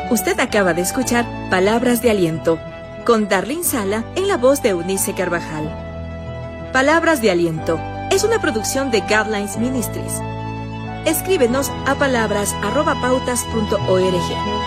Usted acaba de escuchar Palabras de Aliento, con Darlene Sala en la voz de Eunice Carvajal. Palabras de Aliento es una producción de Guidelines Ministries. Escríbenos a palabras@pautas.org.